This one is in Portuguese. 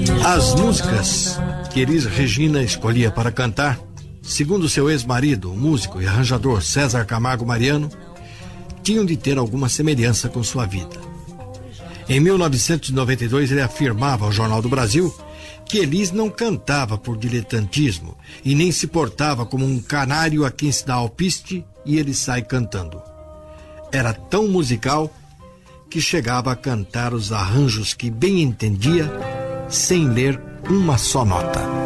As músicas que Elis Regina escolhia para cantar, segundo seu ex-marido, o músico e arranjador César Camargo Mariano, tinham de ter alguma semelhança com sua vida. Em 1992, ele afirmava ao Jornal do Brasil que Elis não cantava por diletantismo e nem se portava como um canário a quem se dá alpiste e ele sai cantando. Era tão musical que chegava a cantar os arranjos que bem entendia sem ler uma só nota.